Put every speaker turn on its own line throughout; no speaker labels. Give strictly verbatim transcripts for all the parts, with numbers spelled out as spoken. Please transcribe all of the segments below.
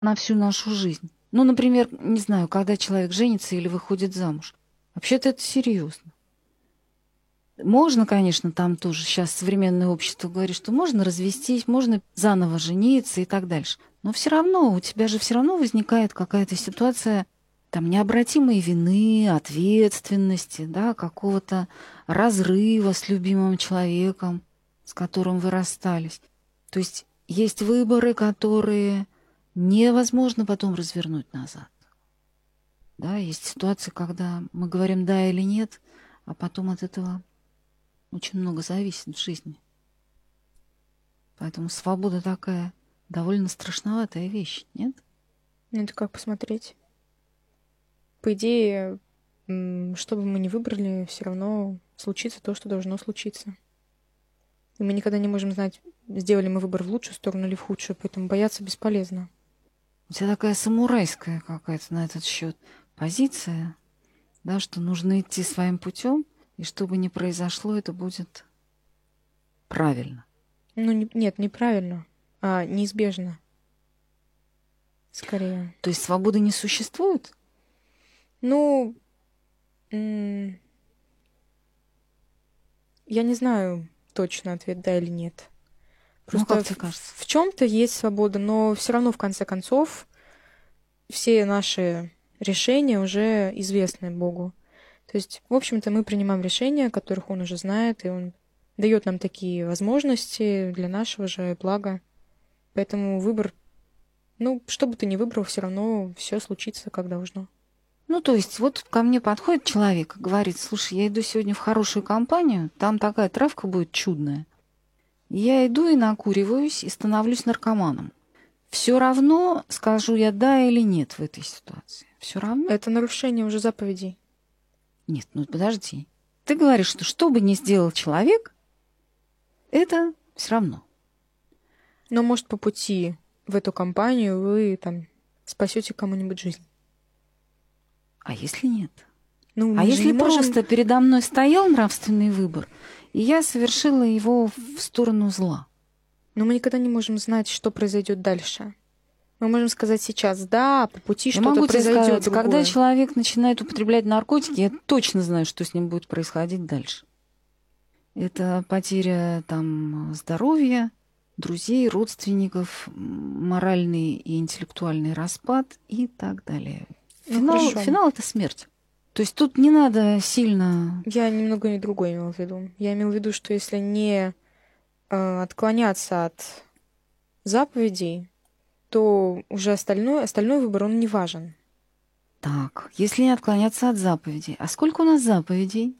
на всю нашу жизнь. Ну, например, не знаю, когда человек женится или выходит замуж. Вообще-то это серьезно. Можно, конечно, там тоже сейчас современное общество говорит, что можно развестись, можно заново жениться и так дальше. Но все равно у тебя же все равно возникает какая-то ситуация там необратимой вины, ответственности, да, какого-то разрыва с любимым человеком, с которым вы расстались. То есть есть выборы, которые невозможно потом развернуть назад. Да, есть ситуации, когда мы говорим «да» или «нет», а потом от этого очень много зависит в жизни. Поэтому свобода такая довольно страшноватая вещь, нет?
Ну, это как посмотреть. По идее, что бы мы ни выбрали, все равно случится то, что должно случиться. И мы никогда не можем знать, сделали мы выбор в лучшую сторону или в худшую, поэтому бояться бесполезно.
У тебя такая самурайская какая-то на этот счет позиция, да, что нужно идти своим путем, и что бы ни произошло, это будет правильно.
Ну, не, нет, неправильно, а неизбежно. Скорее.
То есть свободы не существует?
Ну, м- я не знаю точно ответ да или нет.
Ну,
Просто
как тебе
в,
кажется?
в чем-то есть свобода, но все равно в конце концов все наши решения уже известны Богу. То есть, в общем-то, мы принимаем решения, которых Он уже знает, и Он дает нам такие возможности для нашего же блага. Поэтому выбор, ну, что бы ты ни выбрал, все равно все случится, как должно.
Ну, то есть вот ко мне подходит человек и говорит: слушай, я иду сегодня в хорошую компанию, там такая травка будет чудная. Я иду и накуриваюсь, и становлюсь наркоманом. Все равно скажу я да или нет в этой ситуации. Все равно?
Это нарушение уже заповедей.
Нет, ну подожди. Ты говоришь, что что бы ни сделал человек, это все равно.
Но, может, по пути в эту компанию вы там спасете кому-нибудь жизнь.
А если нет?
Ну,
А
мы же
если
не можем...
просто передо мной стоял нравственный выбор, и я совершила его в сторону зла?
Но мы никогда не можем знать, что произойдет дальше. Мы можем сказать сейчас да, а по пути
Я
что-то
могу тебе
произойдет
сказать,
другое.
когда человек начинает употреблять наркотики, я точно знаю, что с ним будет происходить дальше. Это потеря там здоровья, друзей, родственников, моральный и интеллектуальный распад и так далее.
Ну,
Финал,
хорошо.
финал это смерть. То есть тут не надо сильно...
Я немного не другое имела в виду. Я имела в виду, что если не э, отклоняться от заповедей, то уже остальной, остальной выбор, он не важен.
Так, если не отклоняться от заповедей. А сколько у нас заповедей?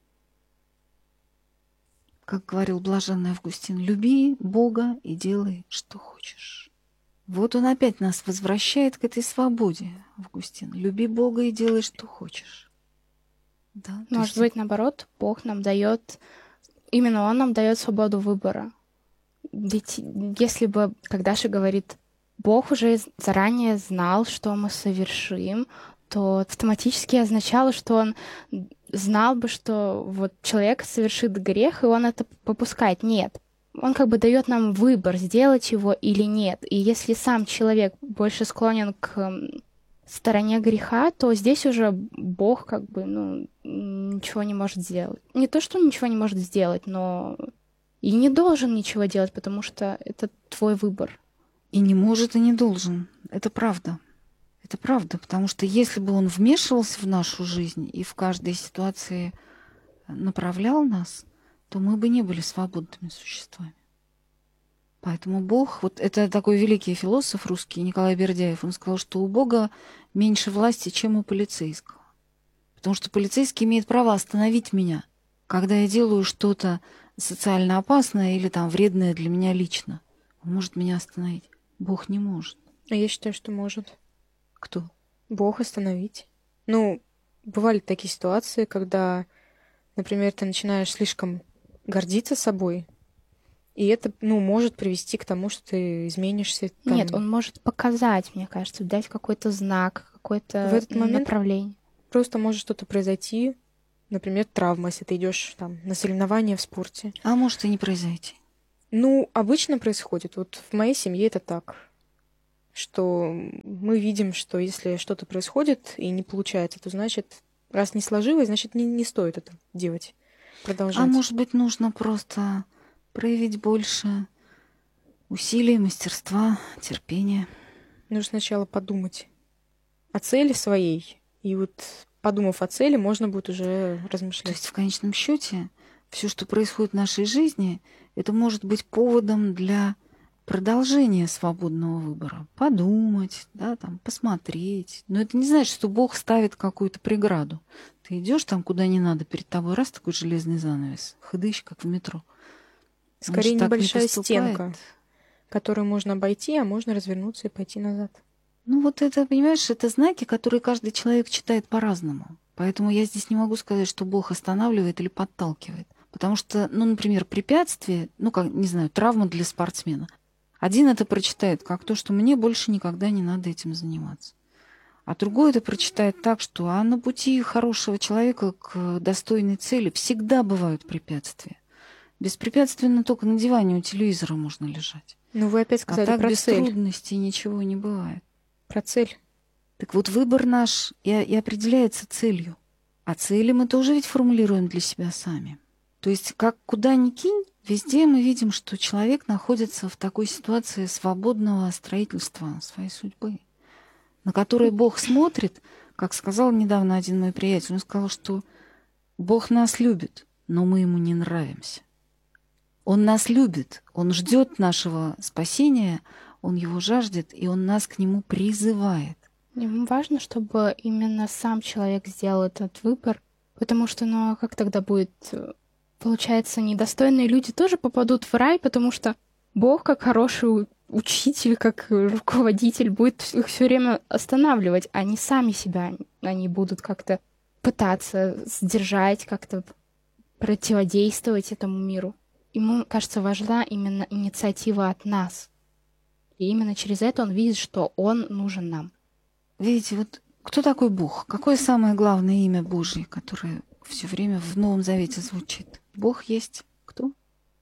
Как говорил блаженный Августин, люби Бога и делай, что хочешь. Вот он опять нас возвращает к этой свободе, Августин. Люби Бога и делай, что хочешь. Да,
Может
есть...
быть, наоборот, Бог нам дает, именно Он нам дает свободу выбора. Ведь если бы, как Даша говорит, Бог уже заранее знал, что мы совершим, то автоматически означало, что Он знал бы, что вот человек совершит грех, и он это попускает. Нет. Он как бы дает нам выбор, сделать его или нет. И если сам человек больше склонен к стороне греха, то здесь уже Бог как бы, ну, ничего не может сделать. Не то, что он ничего не может сделать, но и не должен ничего делать, потому что это твой выбор.
И не может, и не должен. Это правда. Это правда, потому что если бы он вмешивался в нашу жизнь и в каждой ситуации направлял нас, то мы бы не были свободными существами. Поэтому Бог, вот это такой великий философ русский Николай Бердяев, он сказал, что у Бога меньше власти, чем у полицейского. Потому что полицейский имеет право остановить меня, когда я делаю что-то социально опасное или там вредное для меня лично. Он может меня остановить. Бог не может.
А я считаю, что может.
Кто?
Бог остановить. Ну, бывали такие ситуации, когда, например, ты начинаешь слишком гордиться собой, и это, ну, может привести к тому, что ты изменишься. Там...
Нет, он может показать, мне кажется, дать какой-то знак, какое-то
в этот момент
направление.
Просто может что-то произойти, например, травма, если ты идешь там на соревнования в спорте.
А может и не произойти.
Ну, обычно происходит. Вот в моей семье это так. что мы видим, что если что-то происходит и не получается, то значит, раз не сложилось, значит, не, не стоит это делать, продолжать.
А может быть, нужно просто проявить больше усилий, мастерства, терпения.
Нужно сначала подумать о цели своей, и вот подумав о цели, можно будет уже размышлять.
То есть в конечном счете все, что происходит в нашей жизни, это может быть поводом для продолжения свободного выбора. Подумать, да, там, посмотреть. Но это не значит, что Бог ставит какую-то преграду. Ты идешь там, куда не надо, перед тобой раз такой железный занавес, хыдыщ, как в метро. Он
Скорее
же так не
небольшая
поступает.
стенка, которую можно обойти, а можно развернуться и пойти назад.
Ну вот это, понимаешь, это знаки, которые каждый человек читает по-разному. Поэтому я здесь не могу сказать, что Бог останавливает или подталкивает. Потому что, ну, например, препятствие, ну, как, не знаю, травма для спортсмена. Один это прочитает как то, что мне больше никогда не надо этим заниматься. А другой это прочитает так, что а на пути хорошего человека к достойной цели всегда бывают препятствия. Беспрепятственно только на диване у телевизора можно лежать.
Ну, вы опять
А
сказали
так
про
без
цель.
трудностей ничего не бывает.
Про цель.
Так вот, выбор наш и, и определяется целью. А цели мы тоже ведь формулируем для себя сами. То есть, как куда ни кинь, везде мы видим, что человек находится в такой ситуации свободного строительства своей судьбы, на которую Бог смотрит, как сказал недавно один мой приятель. Он сказал, что Бог нас любит, но мы ему не нравимся. Он нас любит, он ждет нашего спасения, он его жаждет, и он нас к нему призывает.
Ему важно, чтобы именно сам человек сделал этот выбор, потому что, ну, а как тогда будет? Получается, недостойные люди тоже попадут в рай, потому что Бог, как хороший учитель, как руководитель, будет их все время останавливать. Они сами себя, они будут как-то пытаться сдержать, как-то противодействовать этому миру. Ему, кажется, важна именно инициатива от нас. И именно через это он видит, что он нужен нам.
Видите, вот кто такой Бог? Какое самое главное имя Божье, которое все время в Новом Завете звучит? Бог есть кто?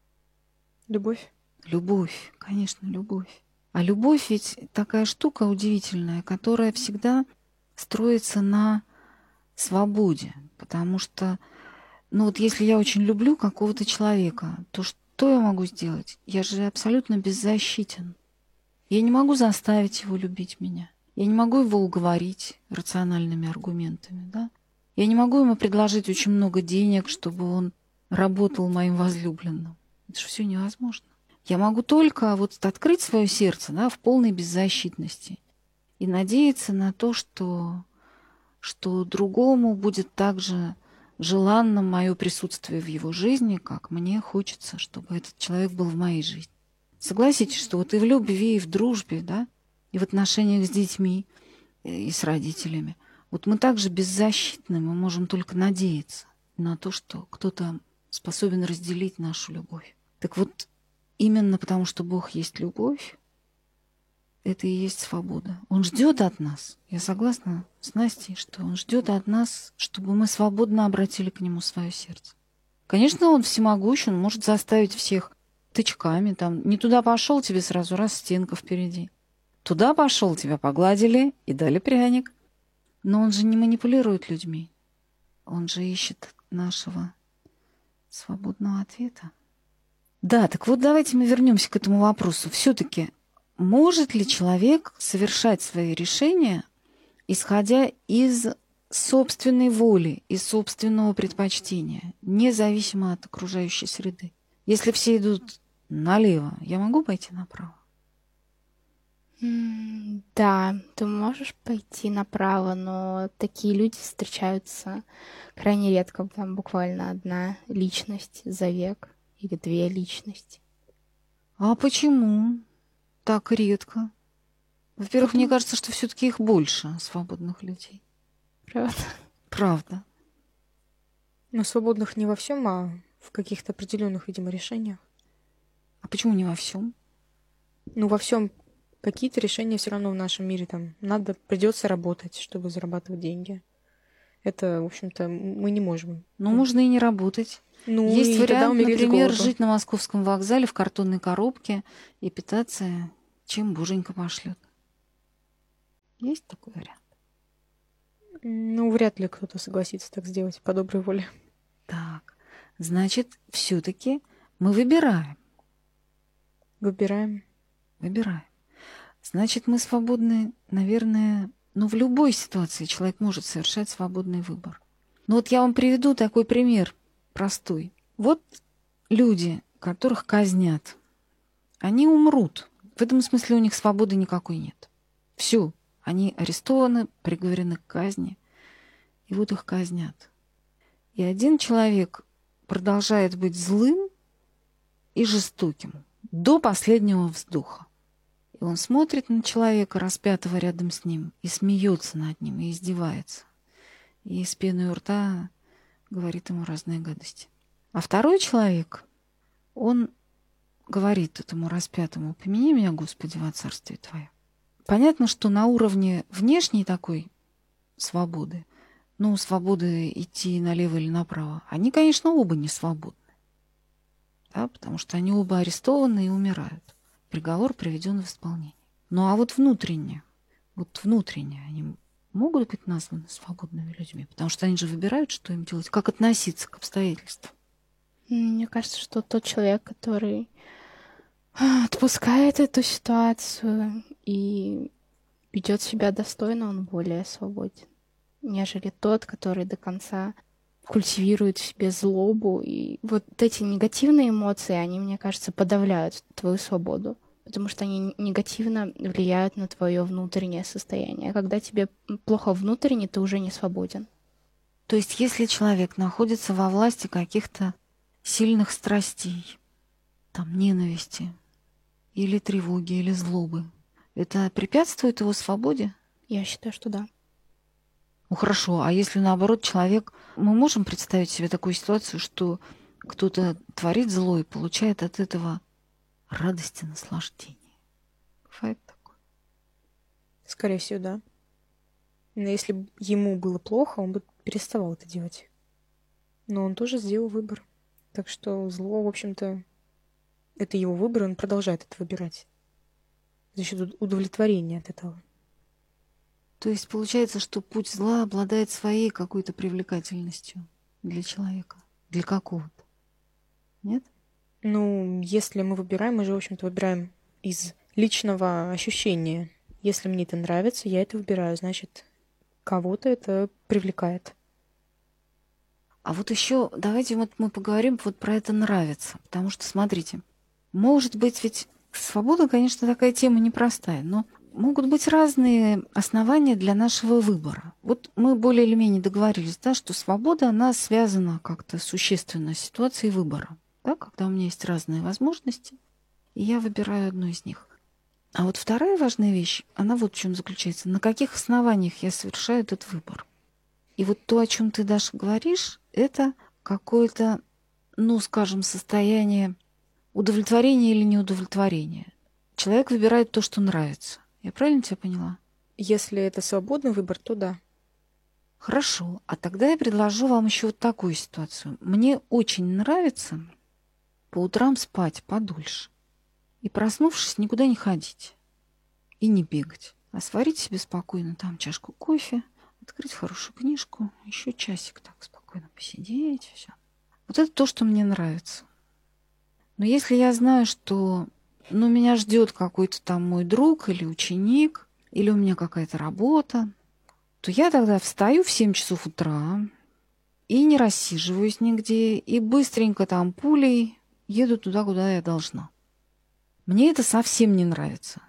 Любовь.
Любовь, конечно, любовь. А любовь ведь такая штука удивительная, которая всегда строится на свободе. Потому что, ну вот если я очень люблю какого-то человека, то что я могу сделать? Я же абсолютно беззащитен. Я не могу заставить его любить меня. Я не могу его уговорить рациональными аргументами, да? Я не могу ему предложить очень много денег, чтобы он работал моим возлюбленным. Это же все невозможно. Я могу только вот открыть свое сердце, да, в полной беззащитности и надеяться на то, что, что другому будет так же желанно мое присутствие в его жизни, как мне хочется, чтобы этот человек был в моей жизни. Согласитесь, что вот и в любви, и в дружбе, да, и в отношениях с детьми, и с родителями, вот мы также беззащитны, мы можем только надеяться на то, что кто-то способен разделить нашу любовь. Так вот, именно потому, что Бог есть любовь, это и есть свобода. Он ждет от нас. Я согласна с Настей, что он ждет от нас, чтобы мы свободно обратили к нему свое сердце. Конечно, он всемогущ, он может заставить всех тычками. Там, не туда пошел, тебе сразу раз стенка впереди. Туда пошел, тебя погладили и дали пряник. Но он же не манипулирует людьми. Он же ищет нашего свободного ответа. Да, так вот давайте мы вернемся к этому вопросу. Все-таки может ли человек совершать свои решения, исходя из собственной воли, из собственного предпочтения, независимо от окружающей среды? Если все идут налево, я могу пойти направо?
М, Да, ты можешь пойти направо, но такие люди встречаются крайне редко. Там буквально одна личность за век или две личности.
А почему так редко? Во-первых, мне кажется, что все-таки их больше, свободных людей.
Правда?
Правда.
Но свободных не во всем, а в каких-то определенных, видимо, решениях.
А почему не во всем?
Ну, во всем какие-то решения все равно в нашем мире там надо, придется работать, чтобы зарабатывать деньги. Это, в общем-то, мы не можем.
Ну, можно и не работать.
Ну,
Есть
и тогда
вариант,
умереть с
например,
голоду.
жить на московском вокзале в картонной коробке и питаться, чем боженька пошлет. Есть такой вариант?
Ну, вряд ли кто-то согласится так сделать по доброй воле.
Так, значит, все-таки мы выбираем.
Выбираем.
Выбираем. Значит, мы свободны, наверное, ну, в любой ситуации человек может совершать свободный выбор. Ну, вот я вам приведу такой пример простой. Вот люди, которых казнят, они умрут. В этом смысле у них свободы никакой нет. Все, они арестованы, приговорены к казни, и вот их казнят. И один человек продолжает быть злым и жестоким до последнего вздоха. И он смотрит на человека, распятого рядом с ним, и смеется над ним, и издевается. И с пеной у рта говорит ему разные гадости. А второй человек, он говорит этому распятому: «Помяни меня, Господи, во царствие Твое». Понятно, что на уровне внешней такой свободы, ну, свободы идти налево или направо, они, конечно, оба не свободны. Да, потому что они оба арестованы и умирают. Приговор приведен в исполнение. Ну а вот внутренне, вот внутренне они могут быть названы свободными людьми, потому что они же выбирают, что им делать, как относиться к обстоятельствам.
Мне кажется, что тот человек, который отпускает эту ситуацию и ведет себя достойно, он более свободен, нежели тот, который до конца культивирует в себе злобу. И вот эти негативные эмоции, они, мне кажется, подавляют твою свободу, потому что они негативно влияют на твое внутреннее состояние. А когда тебе плохо внутренне, ты уже не свободен.
То есть если человек находится во власти каких-то сильных страстей, там, ненависти, или тревоги, или злобы, это препятствует его свободе?
Я считаю, что да.
Ну хорошо, а если наоборот человек... Мы можем представить себе такую ситуацию, что кто-то творит зло и получает от этого радость и наслаждение? Бывает такое?
Скорее всего, да. Но если бы ему было плохо, он бы переставал это делать. Но он тоже сделал выбор. Так что зло, в общем-то, это его выбор, и он продолжает это выбирать. За счет удовлетворения от этого.
То есть получается, что путь зла обладает своей какой-то привлекательностью для человека. Для какого-то. Нет?
Ну, если мы выбираем, мы же, в общем-то, выбираем из личного ощущения. Если мне это нравится, я это выбираю. Значит, кого-то это привлекает.
А вот еще давайте вот мы поговорим вот про это нравится. Потому что, смотрите, может быть ведь свобода, конечно, такая тема непростая, но могут быть разные основания для нашего выбора. Вот мы более или менее договорились, да, что свобода, она связана как-то существенно с ситуацией выбора. Да, когда у меня есть разные возможности, и я выбираю одну из них. А вот вторая важная вещь, она вот в чем заключается. На каких основаниях я совершаю этот выбор? И вот то, о чем ты, Даша, говоришь, это какое-то, ну, скажем, состояние удовлетворения или неудовлетворения. Человек выбирает то, что нравится. Я правильно тебя поняла?
Если это свободный выбор, то да.
Хорошо. А тогда я предложу вам еще вот такую ситуацию. Мне очень нравится по утрам спать подольше. И, проснувшись, никуда не ходить. И не бегать. А сварить себе спокойно там чашку кофе, открыть хорошую книжку, еще часик так спокойно посидеть. Все. Вот это то, что мне нравится. Но если я знаю, что ну, меня ждет какой-то там мой друг или ученик, или у меня какая-то работа, то я тогда встаю в семь часов утра и не рассиживаюсь нигде, и быстренько там пулей еду туда, куда я должна. Мне это совсем не нравится.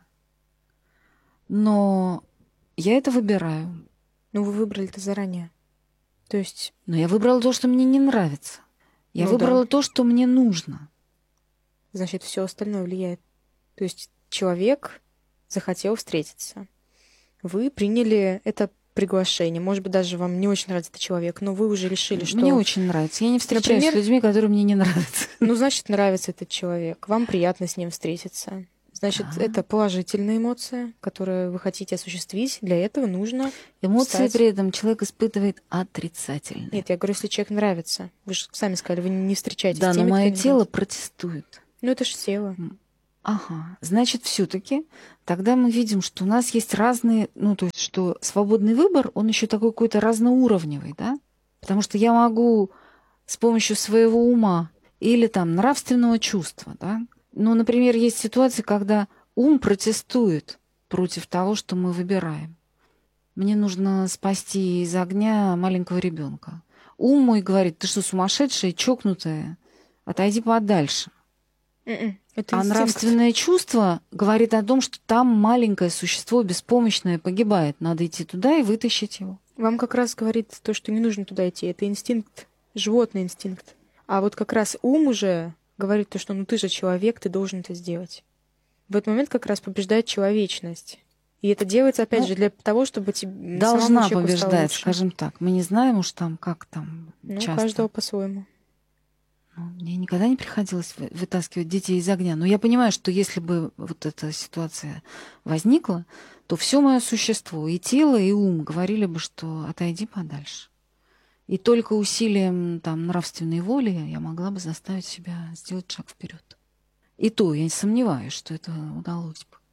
Но я это выбираю.
Ну, вы выбрали это заранее. То есть...
Но я выбрала то, что мне не нравится. Я
ну,
выбрала
да.
то, что мне нужно.
Значит, все остальное влияет. То есть человек захотел встретиться. Вы приняли это приглашение. Может быть, даже вам не очень нравится этот человек, но вы уже решили, что...
Мне очень нравится. Я не встречаюсь
Например...
с людьми, которые мне не нравятся.
Ну, значит, нравится этот человек. Вам приятно с ним встретиться. Значит,
да.
Это положительная эмоция, которую вы хотите осуществить. Для этого нужно
Эмоции
встать.
при этом человек испытывает отрицательные.
Нет, я говорю, если человек нравится. Вы же сами сказали, вы не встречаетесь
да,
с теми,
но мое
кто не
тело
нравится.
протестует.
Ну, это же тело.
Ага, значит, все-таки тогда мы видим, что у нас есть разные, ну, то есть, что свободный выбор, он еще такой какой-то разноуровневый, да? Потому что я могу с помощью своего ума или там нравственного чувства, да? Ну, например, есть ситуации, когда ум протестует против того, что мы выбираем. Мне нужно спасти из огня маленького ребенка. Ум мой говорит: ты что, сумасшедшая, чокнутая? Отойди подальше.
М-м, Это
А
инстинкт.
нравственное чувство говорит о том, что там маленькое существо беспомощное погибает. Надо идти туда и вытащить его.
Вам как раз говорит то, что не нужно туда идти. Это инстинкт, животный инстинкт. А вот как раз ум уже говорит то, что ну ты же человек, ты должен это сделать. В этот момент как раз побеждает человечность. И это делается, опять
Ну,
же, для того, чтобы тебе
Должна
самому человеку стало
побеждать,
лучше.
скажем так. Мы не знаем уж там, как там
Ну,
часто.
каждого по-своему.
Ну, мне никогда не приходилось вы- вытаскивать детей из огня. Но я понимаю, что если бы вот эта ситуация возникла, то все мое существо, и тело, и ум говорили бы, что отойди подальше. И только усилием там нравственной воли я могла бы заставить себя сделать шаг вперед. И то я не сомневаюсь, что это удалось бы.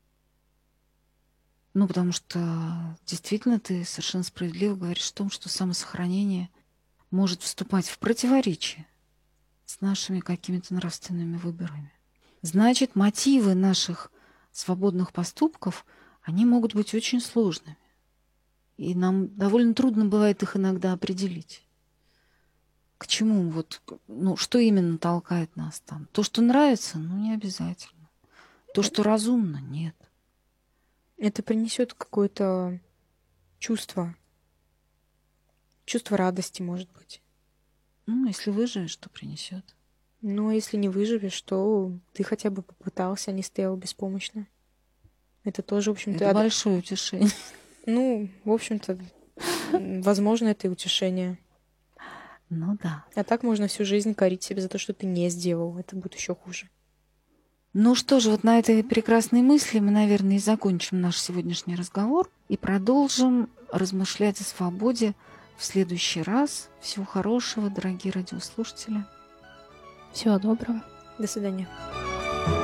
Ну, потому что действительно ты совершенно справедливо говоришь о том, что самосохранение может вступать в противоречие с нашими какими-то нравственными выборами. Значит, мотивы наших свободных поступков, они могут быть очень сложными. И нам довольно трудно бывает их иногда определить. К чему вот, ну, что именно толкает нас там? То, что нравится, ну, не обязательно. То, что разумно, нет.
Это принесет какое-то чувство. Чувство радости, может быть.
Ну, если выживешь, то принесет.
Но если не выживешь, то ты хотя бы попытался, не стоял беспомощно. Это тоже, в общем-то...
Это
од-
большое утешение.
Ну, в общем-то, м, возможно, это и утешение.
Ну да.
А так можно всю жизнь корить себя за то, что ты не сделал. Это будет еще хуже.
Ну что же, вот на этой прекрасной мысли мы, наверное, и закончим наш сегодняшний разговор и продолжим размышлять о свободе в следующий раз. Всего хорошего, дорогие радиослушатели.
Всего доброго.
До свидания.